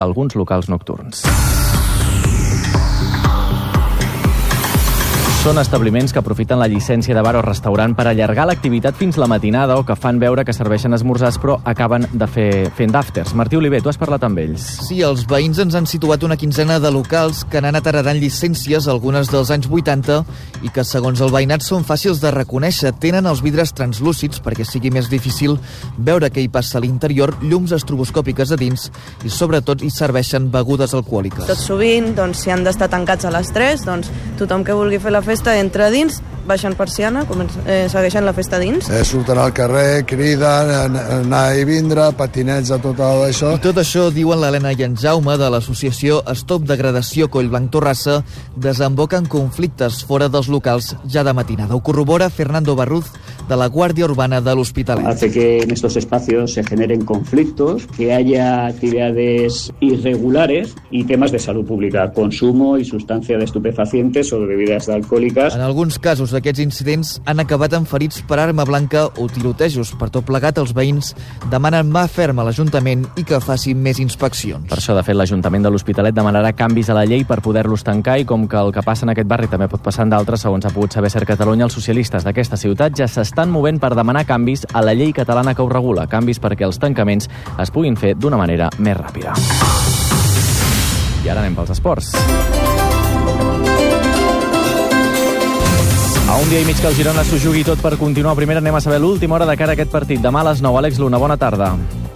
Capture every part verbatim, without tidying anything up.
alguns locals nocturns. Són establiments que aprofiten la llicència de bar o restaurant per allargar l'activitat fins la matinada o que fan veure que serveixen esmorzars però acaben de fer fent d'afters. Martí Oliver, tu has parlat amb ells. Sí, els veïns ens han situat una quinzena de locals que han anat heredant llicències, algunes dels anys vuitanta, i que segons el veïnat són fàcils de reconèixer. Tenen els vidres translúcids perquè sigui més difícil veure què hi passa a l'interior, llums estroboscòpiques a dins i sobretot hi serveixen begudes alcohòliques. Tot sovint, doncs, si han d'estar tancats a les tres, doncs tothom que vulgui fer la festa entra dins, baixen persiana, eh, segueixen la festa dins. Eh, surten al carrer, criden, anar i vindre, patinets a tot això. I tot això, diuen l'Helena i en Jaume de l'associació Stop Degradació Collblanc Torrassa, desemboca en conflictes fora dels locals ja de matinada. Ho corrobora Fernando Barruz, de la Guàrdia Urbana de l'Hospitalet. Hace que en estos espacios se generen conflictos, que haya actividades irregulares y temas de salud pública, consumo y sustancia de estupefacientes o de bebidas alcohòliques. En alguns casos, aquests incidents han acabat amb ferits per arma blanca o tirotejos. Per tot plegat, els veïns demanen mà ferma a l'Ajuntament i que facin més inspeccions. Per això, de fet, l'Ajuntament de l'Hospitalet demanarà canvis a la llei per poder-los tancar i com que el que passa en aquest barri també pot passar en d'altres, segons ha pogut saber Ser Catalunya, els socialistes d'aquesta ciutat ja s'estan movent per demanar canvis a la llei catalana que ho regula, canvis perquè els tancaments es puguin fer d'una manera més ràpida. I ara anem pels esports. A un dia i mig que el Girona s'ho jugui tot per continuar a primera, anem a saber l'última hora de cara a aquest partit. Demà a les nou. Àlex Luna, bona tarda.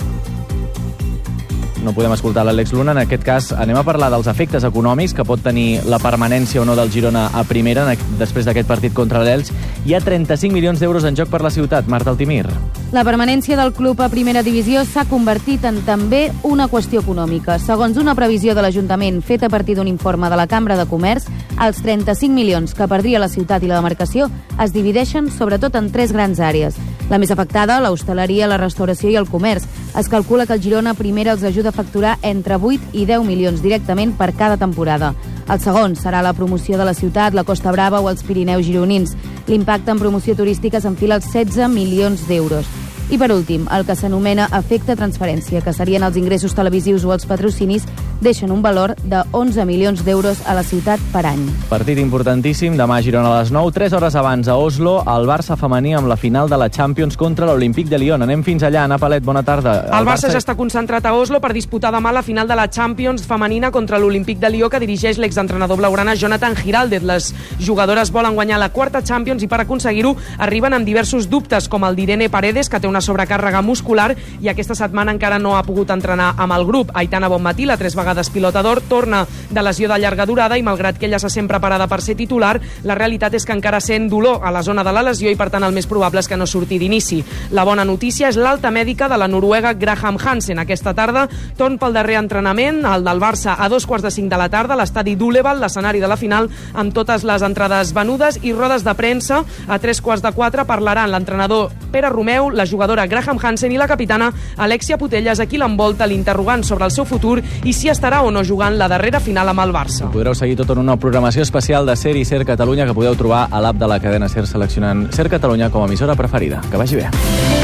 No podem escoltar l'Àlex Luna. En aquest cas anem a parlar dels efectes econòmics que pot tenir la permanència o no del Girona a primera després d'aquest partit contra l'Elx. Hi ha trenta-cinc milions d'euros en joc per la ciutat. Marta Altimir. La permanència del club a primera divisió s'ha convertit en també una qüestió econòmica. Segons una previsió de l'Ajuntament feta a partir d'un informe de la Cambra de Comerç, els trenta-cinc milions que perdria la ciutat i la demarcació es divideixen sobretot en tres grans àrees. La més afectada, l'hostaleria, la restauració i el comerç. Es calcula que el Girona a primera els ajuda a facturar entre vuit i deu milions directament per cada temporada. El segon serà la promoció de la ciutat, la Costa Brava o els Pirineus gironins. L'impacte en promoció turística s'enfila als setze milions d'euros. I per últim, el que s'anomena efecte transferència, que serien els ingressos televisius o els patrocinis, deixen un valor de onze milions d'euros a la ciutat per any. Partit importantíssim, demà a Girona a les nou, tres hores abans a Oslo, el Barça femení amb la final de la Champions contra l'Olímpic de Lyon. Anem fins allà, Ana Palet, bona tarda. El, el Barça, Barça ja està concentrat a Oslo per disputar demà la final de la Champions femenina contra l'Olímpic de Lió, que dirigeix l'exentrenador blaugrana Jonathan Giraldez. Les jugadores volen guanyar la quarta Champions i per aconseguir-ho arriben amb diversos dubtes, com el d'Irene Paredes, que té una sobrecàrrega muscular i aquesta setmana encara no ha pogut entrenar amb el grup. Aitana Bonmatí, la tres vegades pilota d'or, torna de lesió de llarga durada i malgrat que ella se sent preparada per ser titular, la realitat és que encara sent dolor a la zona de la lesió i per tant el més probable és que no surti d'inici. La bona notícia és l'alta mèdica de la noruega Graham Hansen. Aquesta tarda torn pel darrer entrenament, el del Barça a dos quarts de cinc de la tarda, a l'estadi d'Uleval, l'escenari de la final, amb totes les entrades venudes i rodes de premsa. A tres quarts de quatre parlaran l'entrenador Pere Romeu, la jugadora Graham Hansen i la capitana Alexia Putellas, a qui l'envolta l'interrogant sobre el seu futur i si estarà o no jugant la darrera final amb el Barça. Podreu seguir tota una programació especial de Ser i Ser Catalunya que podeu trobar a l'app de la cadena Ser seleccionant Ser Catalunya com a emissora preferida. Que vagi bé.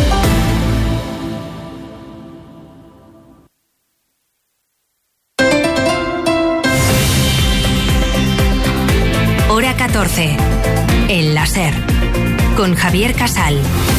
Hora catorce. En la Ser. Con Javier Casal.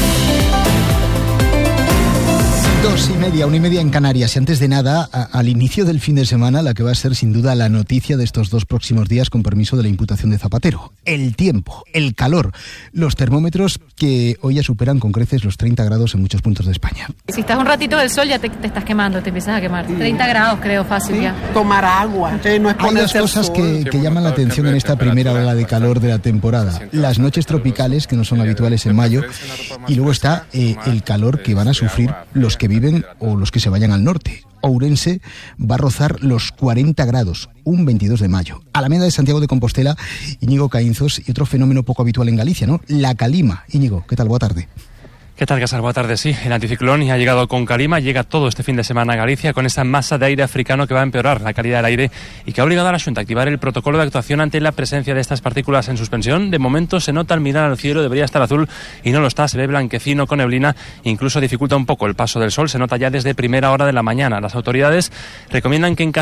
Dos y media, una y media en Canarias. Y antes de nada, a, al inicio del fin de semana, la que va a ser sin duda la noticia de estos dos próximos días, con permiso de la imputación de Zapatero. El tiempo, el calor, los termómetros que hoy ya superan con creces los treinta grados en muchos puntos de España. Si estás un ratito del sol ya te, te estás quemando, te empiezas a quemar. Sí. treinta grados creo fácil, sí. Ya. Tomar agua, eh, no es Hay dos cosas que, que llaman la atención en esta primera ola de calor de la temporada. Las noches tropicales, que no son habituales en mayo, y luego está eh, el calor que van a sufrir los que viven o los que se vayan al norte. Ourense va a rozar los cuarenta grados, un veintidós de mayo. Alameda de Santiago de Compostela, Íñigo Caínzos, y otro fenómeno poco habitual en Galicia, ¿no? La calima. Íñigo, ¿qué tal? Boa tarde. ¿Qué tal, Casar? Buenas tardes. Sí, el anticiclón ya ha llegado con calima, llega todo este fin de semana a Galicia con esa masa de aire africano que va a empeorar la calidad del aire y que ha obligado a la Xunta a activar el protocolo de actuación ante la presencia de estas partículas en suspensión. De momento se nota al mirar al cielo, debería estar azul y no lo está, se ve blanquecino con neblina, incluso dificulta un poco el paso del sol, se nota ya desde primera hora de la mañana. Las autoridades recomiendan que en caso